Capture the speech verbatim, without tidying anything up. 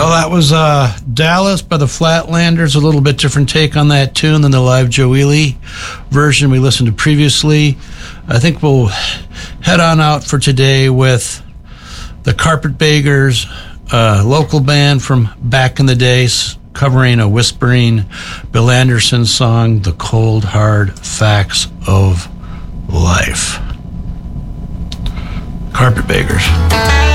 Well, that was uh, Dallas by the Flatlanders, a little bit different take on that tune than the live Joe Ely version we listened to previously. I think we'll head on out for today with the Carpetbaggers, a local band from back in the days, covering a whispering Bill Anderson song, The Cold Hard Facts of Life. Carpetbaggers.